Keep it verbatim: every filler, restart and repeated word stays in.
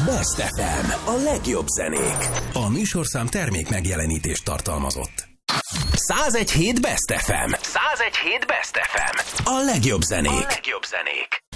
Best ef em, a legjobb zenék. A műsorszám termék megjelenítést tartalmazott. százegy hét Best ef em. százegy hét Best ef em. A legjobb zenék. A legjobb zenék.